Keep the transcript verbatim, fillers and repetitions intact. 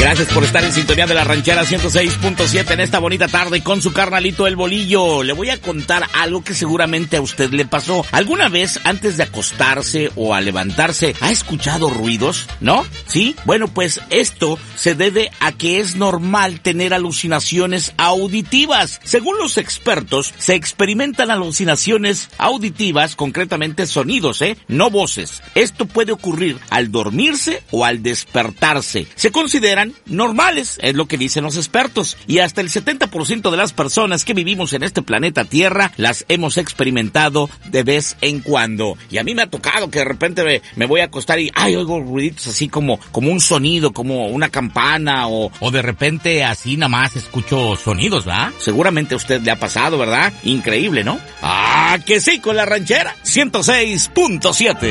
Gracias por estar en sintonía de la Ranchera ciento seis punto siete en esta bonita tarde con su carnalito El Bolillo. Le voy a contar algo que seguramente a usted le pasó. ¿Alguna vez antes de acostarse o a levantarse ha escuchado ruidos? ¿No? ¿Sí? Bueno, pues esto se debe a que es normal tener alucinaciones auditivas. Según los expertos, se experimentan alucinaciones auditivas, concretamente sonidos, ¿eh? No voces. Esto puede ocurrir al dormirse o al despertarse. Se consideran normales, es lo que dicen los expertos, y hasta el setenta por ciento de las personas que vivimos en este planeta Tierra las hemos experimentado de vez en cuando. Y a mí me ha tocado que de repente me, me voy a acostar y ay, oigo ruiditos así como, como un sonido, como una campana o, o de repente así nada más escucho sonidos, ¿verdad? Seguramente a usted le ha pasado, ¿verdad? Increíble, ¿no? Ah, que sí, con la Ranchera ciento seis punto siete.